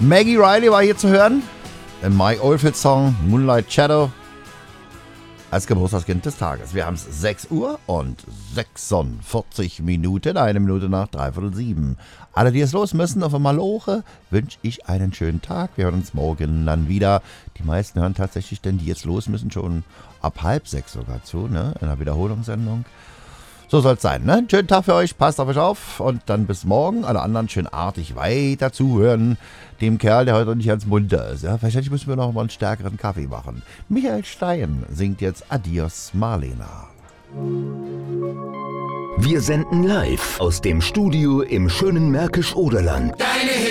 Maggie Riley war hier zu hören. In Mike Oldfield Song Moonlight Shadow. Als Geburtstagskind des Tages. Wir haben es 6 Uhr und 46 Minuten. 1 Minute nach 6:45. Alle, die es los müssen, auf Maloche, wünsche ich einen schönen Tag. Wir hören uns morgen dann wieder. Die meisten hören tatsächlich, denn die jetzt los müssen, schon ab 5:30 sogar zu, ne? In einer Wiederholungssendung. So soll es sein, ne? Schönen Tag für euch, passt auf euch auf und dann bis morgen. Alle anderen schön artig weiter zuhören. Dem Kerl, der heute nicht ganz munter ist. Ja? Wahrscheinlich müssen wir noch mal einen stärkeren Kaffee machen. Michael Stein singt jetzt Adios Marlena. Wir senden live aus dem Studio im schönen Märkisch-Oderland. Deine